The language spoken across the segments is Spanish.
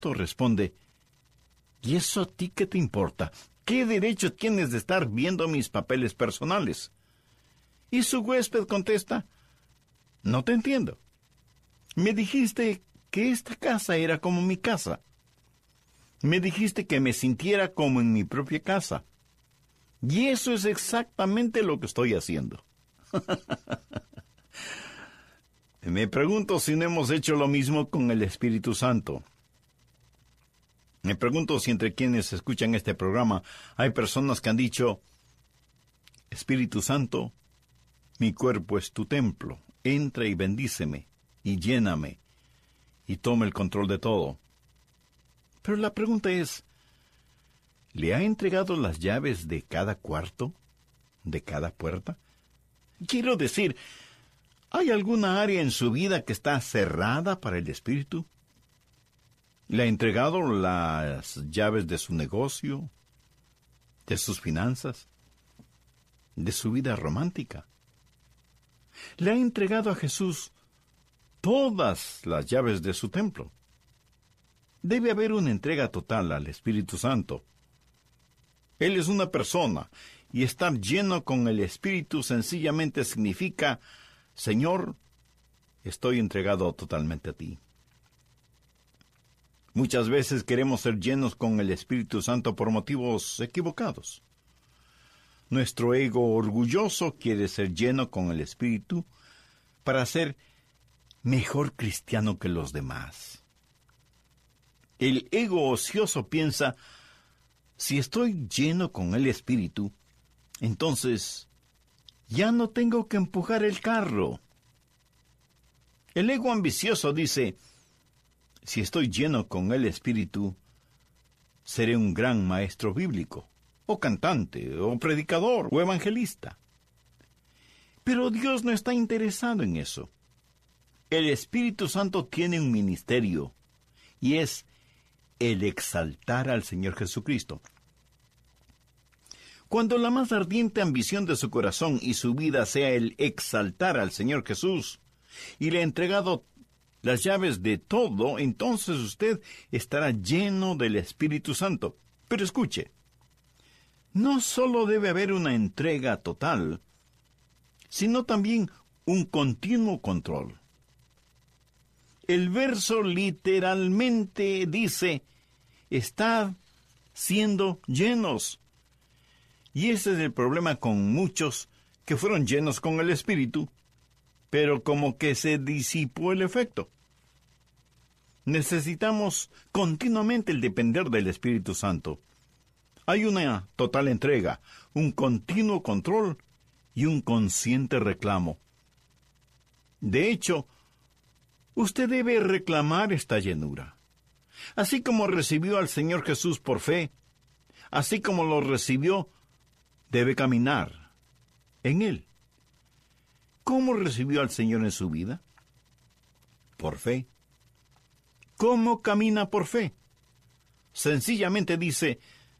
responde: ¿y eso a ti qué te importa? ¿Qué derecho tienes de estar viendo mis papeles personales? Y su huésped contesta: no te entiendo. Me dijiste que esta casa era como mi casa. Me dijiste que me sintiera como en mi propia casa. Y eso es exactamente lo que estoy haciendo. Me pregunto si no hemos hecho lo mismo con el Espíritu Santo. Me pregunto si entre quienes escuchan este programa hay personas que han dicho: Espíritu Santo, mi cuerpo es tu templo. Entra y bendíceme, y lléname, y toma el control de todo. Pero la pregunta es: ¿le ha entregado las llaves de cada cuarto, de cada puerta? Quiero decir, ¿hay alguna área en su vida que está cerrada para el Espíritu? ¿Le ha entregado las llaves de su negocio, de sus finanzas, de su vida romántica? ¿Le ha entregado a Jesús todas las llaves de su templo? Debe haber una entrega total al Espíritu Santo. Él es una persona, y estar lleno con el Espíritu sencillamente significa: Señor, estoy entregado totalmente a ti. Muchas veces queremos ser llenos con el Espíritu Santo por motivos equivocados. Nuestro ego orgulloso quiere ser lleno con el Espíritu para ser mejor cristiano que los demás. El ego ocioso piensa: si estoy lleno con el Espíritu, entonces ya no tengo que empujar el carro. El ego ambicioso dice: si estoy lleno con el Espíritu, seré un gran maestro bíblico, o cantante, o predicador, o evangelista. Pero Dios no está interesado en eso. El Espíritu Santo tiene un ministerio, y es el exaltar al Señor Jesucristo. Cuando la más ardiente ambición de su corazón y su vida sea el exaltar al Señor Jesús, y le ha entregado las llaves de todo, entonces usted estará lleno del Espíritu Santo. Pero escuche, no solo debe haber una entrega total, sino también un continuo control. El verso literalmente dice: estad siendo llenos. Y ese es el problema con muchos que fueron llenos con el Espíritu, pero como que se disipó el efecto. Necesitamos continuamente el depender del Espíritu Santo. Hay una total entrega, un continuo control y un consciente reclamo. De hecho, usted debe reclamar esta llenura. Así como recibió al Señor Jesús por fe, así como lo recibió, debe caminar en Él. ¿Cómo recibió al Señor en su vida? Por fe. ¿Cómo camina por fe? Sencillamente dice: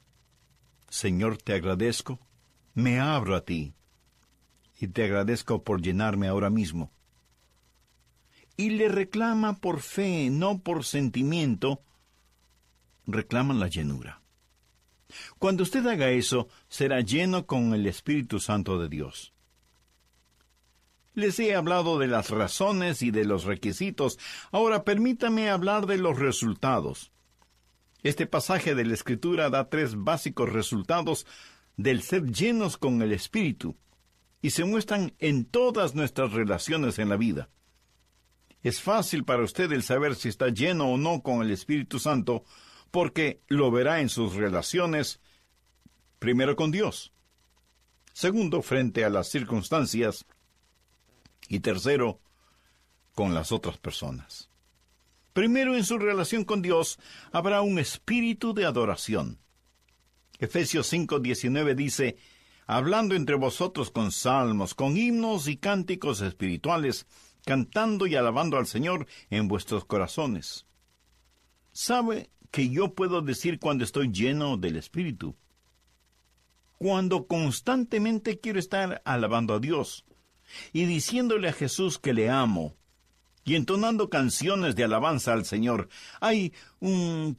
Señor, te agradezco, me abro a ti, y te agradezco por llenarme ahora mismo. Y le reclama por fe, no por sentimiento, reclaman la llenura. Cuando usted haga eso, será lleno con el Espíritu Santo de Dios. Les he hablado de las razones y de los requisitos. Ahora permítame hablar de los resultados. Este pasaje de la Escritura da 3 básicos resultados del ser llenos con el Espíritu, y se muestran en todas nuestras relaciones en la vida. Es fácil para usted el saber si está lleno o no con el Espíritu Santo, porque lo verá en sus relaciones, primero con Dios, segundo frente a las circunstancias, y tercero con las otras personas. Primero, en su relación con Dios, habrá un espíritu de adoración. Efesios 5:19 dice: hablando entre vosotros con salmos, con himnos y cánticos espirituales, cantando y alabando al Señor en vuestros corazones. ¿Sabe que yo puedo decir cuando estoy lleno del Espíritu? Cuando constantemente quiero estar alabando a Dios y diciéndole a Jesús que le amo, y entonando canciones de alabanza al Señor. Hay un